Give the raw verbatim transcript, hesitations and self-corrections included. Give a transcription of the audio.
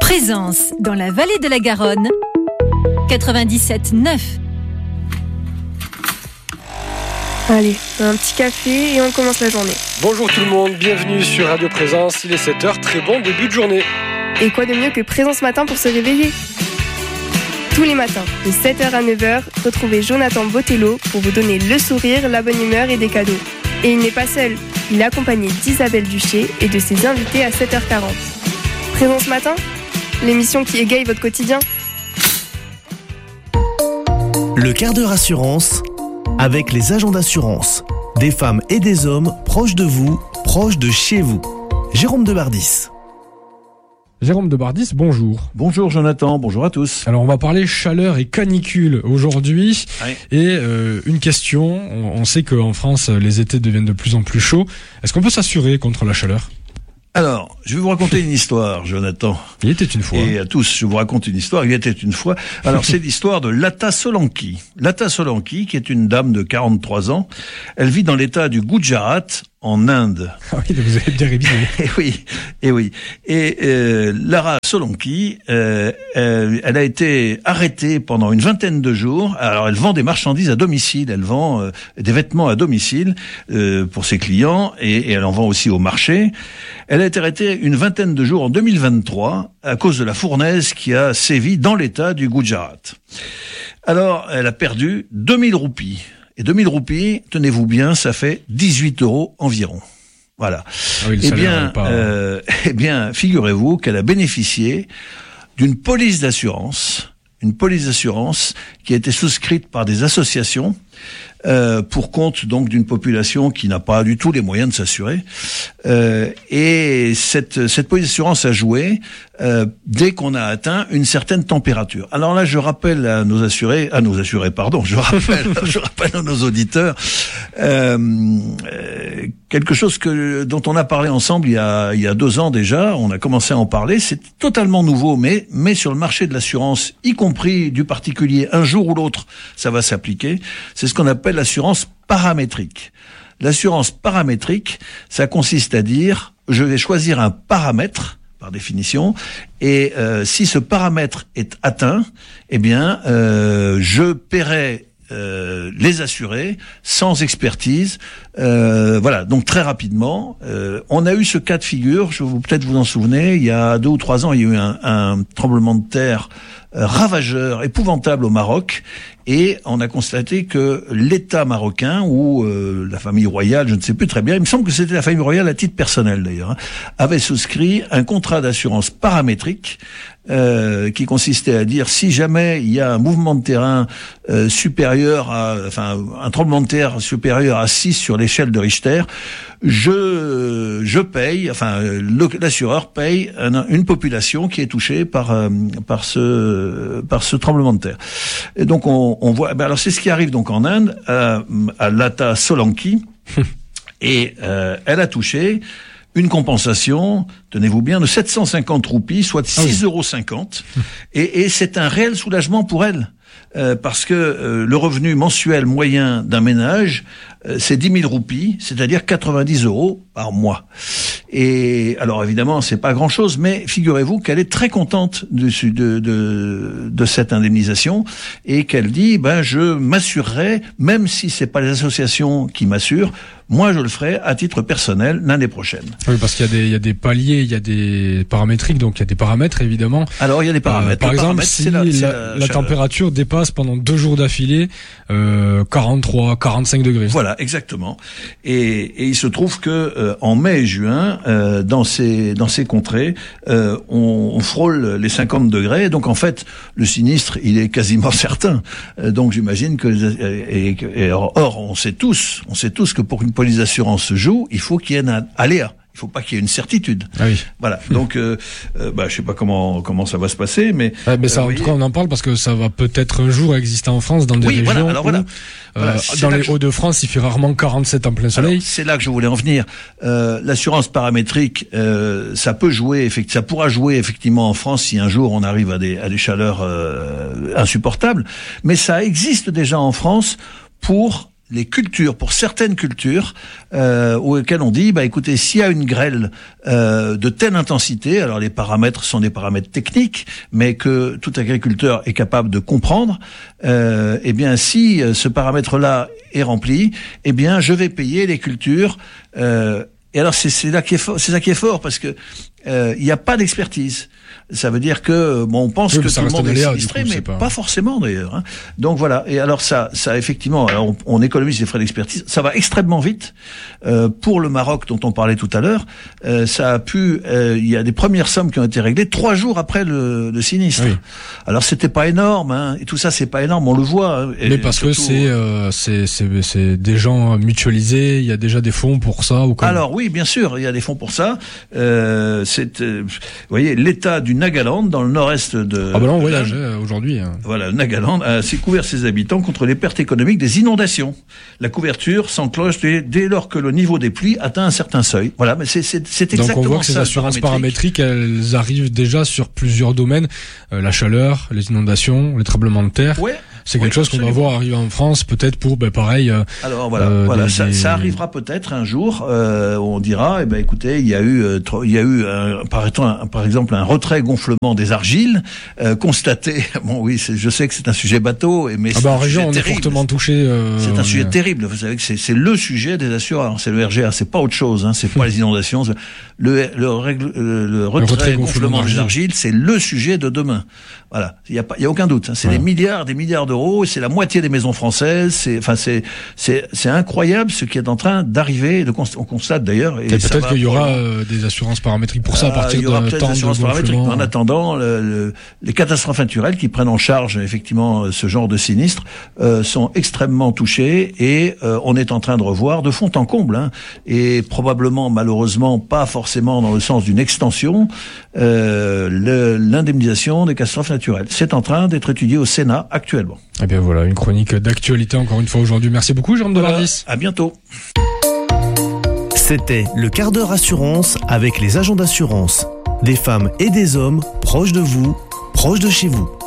Présence dans la vallée de la Garonne, quatre-vingt-dix-sept neuf. Allez, un petit café et on commence la journée. Bonjour tout le monde, bienvenue sur Radio Présence, il est sept heures, très bon début de journée. Et quoi de mieux que Présence Matin pour se réveiller ? Tous les matins, de sept heures à neuf heures, retrouvez Jonathan Botello pour vous donner le sourire, la bonne humeur et des cadeaux. Et il n'est pas seul, il est accompagné d'Isabelle Duché et de ses invités à sept heures quarante. Présence Matin, l'émission qui égaye votre quotidien. Le quart d'heure assurance avec les agents d'assurance. Des femmes et des hommes proches de vous, proches de chez vous. Jérôme Debardis. Jérôme Debardis, bonjour. Bonjour Jonathan, bonjour à tous. Alors on va parler chaleur et canicule aujourd'hui. Oui. Et euh, une question, on, on sait qu'en France les étés deviennent de plus en plus chauds. Est-ce qu'on peut s'assurer contre la chaleur ? Alors, je vais vous raconter une histoire, Jonathan. Il était une fois. Et à tous, je vous raconte une histoire. Il était une fois. Alors, c'est l'histoire de Lata Solanki. Lata Solanki, qui est une dame de quarante-trois ans. Elle vit dans l'état du Gujarat, en Inde. Ah oui, vous avez bien révisé. Et oui, et oui. Et euh, Lara Solanki, euh, euh, elle a été arrêtée pendant une vingtaine de jours. Alors, elle vend des marchandises à domicile. Elle vend euh, des vêtements à domicile euh, pour ses clients, et, et elle en vend aussi au marché. Elle a été arrêtée une vingtaine de jours en deux mille vingt-trois à cause de la fournaise qui a sévi dans l'état du Gujarat. Alors, elle a perdu deux mille roupies. Et deux mille roupies, tenez-vous bien, ça fait dix-huit euros environ. Voilà. Ah oui, eh bien, pas... euh, eh bien, figurez-vous qu'elle a bénéficié d'une police d'assurance, une police d'assurance qui a été souscrite par des associations euh, pour compte donc d'une population qui n'a pas du tout les moyens de s'assurer. Euh, et cette cette police d'assurance a joué euh, dès qu'on a atteint une certaine température. Alors là, je rappelle à nos assurés, à nos assurés, pardon, je rappelle, je rappelle à nos auditeurs euh, euh, quelque chose que dont on a parlé ensemble il y a il y a deux ans déjà. On a commencé à en parler. C'est totalement nouveau, mais mais sur le marché de l'assurance, y compris du particulier, un jour ou l'autre, ça va s'appliquer. C'est ce qu'on appelle l'assurance paramétrique. L'assurance paramétrique, ça consiste à dire, je vais choisir un paramètre, par définition, et euh, si ce paramètre est atteint, eh bien, euh, je paierai euh, les assurés sans expertise. Euh, voilà, donc très rapidement, euh, on a eu ce cas de figure, je vous peut-être vous en souvenez, il y a deux ou trois ans, il y a eu un, un tremblement de terre euh, ravageur, épouvantable au Maroc, et on a constaté que l'État marocain, ou euh, la famille royale, je ne sais plus très bien, il me semble que c'était la famille royale à titre personnel d'ailleurs, hein, avait souscrit un contrat d'assurance paramétrique euh, qui consistait à dire si jamais il y a un mouvement de terrain euh, supérieur à, enfin un tremblement de terre supérieur à six sur l'échelle de Richter, je je paye, enfin le, l'assureur paye un, une population qui est touchée par euh, par ce par ce tremblement de terre. Et donc on, on voit, ben alors c'est ce qui arrive donc en Inde à, à Lata Solanki et euh, elle a touché une compensation, tenez-vous bien, de sept cent cinquante roupies, soit six euros cinquante, et, et c'est un réel soulagement pour elle. Euh, parce que euh, le revenu mensuel moyen d'un ménage, euh, c'est dix mille roupies, c'est-à-dire quatre-vingt-dix euros par mois. Et alors évidemment, c'est pas grand-chose, mais figurez-vous qu'elle est très contente de, de, de, de cette indemnisation et qu'elle dit, ben je m'assurerai, même si c'est pas les associations qui m'assurent, moi je le ferai à titre personnel l'année prochaine. Oui, parce qu'il y a des, il y a des paliers, il y a des paramétriques, donc il y a des paramètres évidemment. Alors il y a des paramètres. Euh, par le exemple, paramètre, si la, la, la, la température dépasse pendant deux jours d'affilée euh, quarante-trois, quarante-cinq degrés. Voilà, exactement. Et, et il se trouve que euh, en mai et juin, euh, dans ces dans ces contrées, euh, on, on frôle les cinquante degrés. Donc en fait, le sinistre, il est quasiment certain. Euh, donc j'imagine que et, et, et or, or, on sait tous, on sait tous que pour qu'une police d'assurance se joue, il faut qu'il y ait un aléa. Il faut pas qu'il y ait une certitude. Ah oui. Voilà. Donc, euh, euh, bah, je sais pas comment comment ça va se passer, mais. Ouais, mais ça, euh, en tout cas, on en parle parce que ça va peut-être un jour exister en France dans des oui, régions voilà, alors où, voilà. Euh, Voilà, dans les je... Hauts-de-France, il fait rarement quarante-sept en plein soleil. Alors, c'est là que je voulais en venir. Euh, l'assurance paramétrique, euh, ça peut jouer, effectivement, ça pourra jouer effectivement en France si un jour on arrive à des à des chaleurs euh, insupportables. Mais ça existe déjà en France pour les cultures, pour certaines cultures, euh, auxquelles on dit, bah écoutez, s'il y a une grêle euh, de telle intensité, alors les paramètres sont des paramètres techniques, mais que tout agriculteur est capable de comprendre, euh, eh bien si ce paramètre-là est rempli, eh bien je vais payer les cultures. Euh, et alors c'est, c'est là qui est fort, c'est ça qui est fort parce que euh, il n'y a pas d'expertise. Ça veut dire que bon, on pense oui, que tout le monde est aléa, sinistré, coup, mais pas... pas forcément d'ailleurs. Hein. Donc voilà. Et alors ça, ça effectivement, alors on, on économise les frais d'expertise. Ça va extrêmement vite. Euh, pour le Maroc dont on parlait tout à l'heure, euh, ça a pu. Euh, il y a des premières sommes qui ont été réglées trois jours après le, le sinistre. Oui. Alors c'était pas énorme. Hein, et tout ça, c'est pas énorme. On le voit. Hein, mais parce surtout, que c'est, euh, c'est c'est c'est des gens mutualisés. Il y a déjà des fonds pour ça ou quoi. Alors oui, bien sûr, il y a des fonds pour ça. Euh, c'est, euh, vous voyez, l'État du Nagaland, dans le nord-est de... Ah ben là, on voyage euh, aujourd'hui. Hein. Voilà, le Nagaland a s'est couvert ses habitants contre les pertes économiques des inondations. La couverture s'enclenche dès, dès lors que le niveau des pluies atteint un certain seuil. Voilà, mais c'est, c'est, c'est exactement ça. Donc on voit que ces assurances paramétriques, elles arrivent déjà sur plusieurs domaines. Euh, la chaleur, les inondations, les tremblements de terre. Ouais. C'est quelque oui, chose absolument. qu'on va voir arriver en France, peut-être pour, ben pareil. Euh, Alors voilà, euh, voilà, des, ça, des... ça arrivera peut-être un jour. Euh, où on dira, eh ben écoutez, il y a eu, euh, il y a eu, un, par, un, par exemple, un retrait gonflement des argiles euh, constaté. Bon, oui, c'est, je sais que c'est un sujet bateau, mais ah c'est bah, un en région, on terrible. est fortement touché. Euh, c'est un sujet est... terrible. Vous savez que c'est, c'est le sujet des assureurs. C'est le R G A, c'est pas autre chose. Hein, c'est pas les inondations. Le, le, règle, le, le retrait, le retrait gonflement, gonflement des argiles, c'est le sujet de demain. Voilà, il y a pas, il y a aucun doute. Hein. C'est ouais. des milliards, des milliards d'euros. C'est la moitié des maisons françaises. C'est, enfin, c'est, c'est, c'est incroyable ce qui est en train d'arriver. De const- on constate d'ailleurs. Et, et peut-être qu'il y aura euh, des assurances paramétriques pour ça à partir euh, il y aura d'un peut-être temps des assurances de paramétriques. Mais en attendant, le, le, les catastrophes naturelles qui prennent en charge effectivement ce genre de sinistres euh, sont extrêmement touchées et euh, on est en train de revoir de fond en comble. Hein, et probablement, malheureusement, pas forcément dans le sens d'une extension, euh, le, l'indemnisation des catastrophes naturelles. C'est en train d'être étudié au Sénat actuellement. Eh bien voilà, une chronique d'actualité encore une fois aujourd'hui. Merci beaucoup, Jérôme de Bardis. À bientôt. C'était le quart d'heure assurance avec les agents d'assurance. Des femmes et des hommes proches de vous, proches de chez vous.